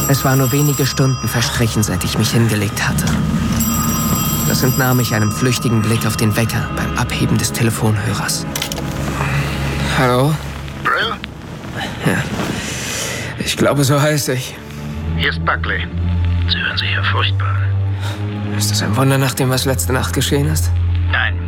Es waren nur wenige Stunden verstrichen, seit ich mich hingelegt hatte. Das entnahm ich einem flüchtigen Blick auf den Wecker beim Abheben des Telefonhörers. Hallo? Brill? Ja. Ich glaube, so heiße ich. Hier ist Buckley. Sie hören sich ja furchtbar an. Ist das ein Wunder nach dem, was letzte Nacht geschehen ist? Nein.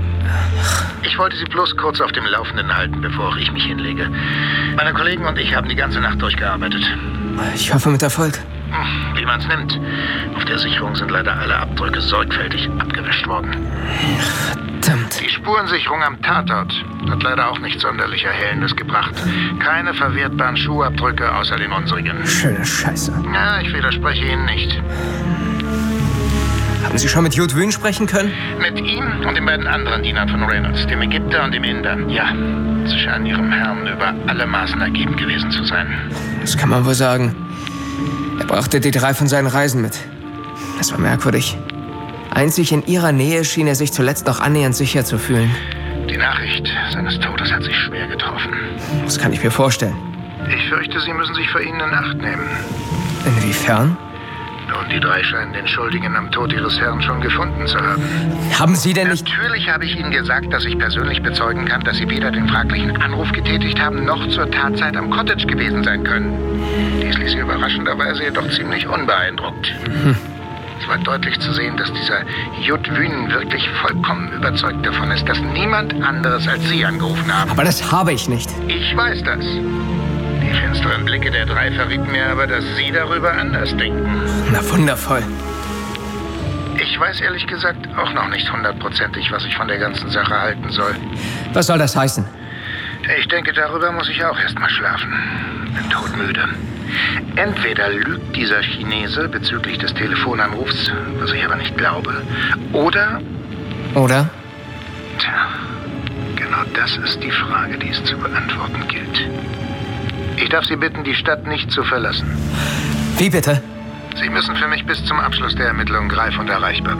Ich wollte Sie bloß kurz auf dem Laufenden halten, bevor auch ich mich hinlege. Meine Kollegen und ich haben die ganze Nacht durchgearbeitet. Ich hoffe mit Erfolg. Wie man's nimmt. Auf der Sicherung sind leider alle Abdrücke sorgfältig abgewischt worden. Verdammt. Die Spurensicherung am Tatort hat leider auch nichts sonderlich Erhellendes gebracht. Keine verwertbaren Schuhabdrücke außer den unsrigen. Schöne Scheiße. Ja, ich widerspreche Ihnen nicht. Haben Sie schon mit Jude Wyn sprechen können? Mit ihm und den beiden anderen Dienern von Reynolds, dem Ägypter und dem Inder. Ja, sie scheinen ihrem Herrn über alle Maßen ergeben gewesen zu sein. Das kann man wohl sagen. Er brachte die 3 von seinen Reisen mit. Das war merkwürdig. Einzig in ihrer Nähe schien er sich zuletzt noch annähernd sicher zu fühlen. Die Nachricht seines Todes hat sich schwer getroffen. Das kann ich mir vorstellen. Ich fürchte, Sie müssen sich vor ihnen in Acht nehmen. Inwiefern? Nun, die 3 scheinen den Schuldigen am Tod ihres Herrn schon gefunden zu haben. Haben Sie denn nicht... Natürlich habe ich Ihnen gesagt, dass ich persönlich bezeugen kann, dass Sie weder den fraglichen Anruf getätigt haben, noch zur Tatzeit am Cottage gewesen sein können. Dies ließ Sie überraschenderweise jedoch ziemlich unbeeindruckt. Es war deutlich zu sehen, dass dieser Jude Wyn wirklich vollkommen überzeugt davon ist, dass niemand anderes als Sie angerufen haben. Aber das habe ich nicht. Ich weiß das. Die finsteren Blicke der 3 verrieten mir aber, dass Sie darüber anders denken. Na, wundervoll. Ich weiß ehrlich gesagt auch noch nicht hundertprozentig, was ich von der ganzen Sache halten soll. Was soll das heißen? Ich denke, darüber muss ich auch erst mal schlafen. Bin todmüde. Entweder lügt dieser Chinese bezüglich des Telefonanrufs, was ich aber nicht glaube, oder... Oder? Tja, genau das ist die Frage, die es zu beantworten gilt. Ich darf Sie bitten, die Stadt nicht zu verlassen. Wie bitte? Sie müssen für mich bis zum Abschluss der Ermittlungen greif und erreichbar bleiben.